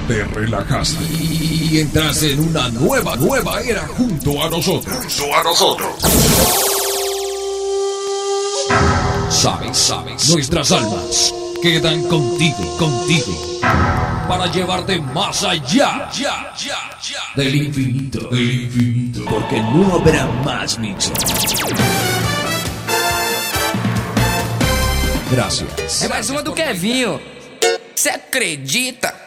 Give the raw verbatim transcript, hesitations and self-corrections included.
te relajaste y entraste en una nueva, nueva era junto a nosotros. Junto a nosotros. Sabes, sabes, nuestras almas quedan contigo, contigo, para llevarte más allá, ya, ya, ya, del infinito, del infinito, porque no habrá más mixes. Gracias. É mais uma do Kevinho. Você acredita?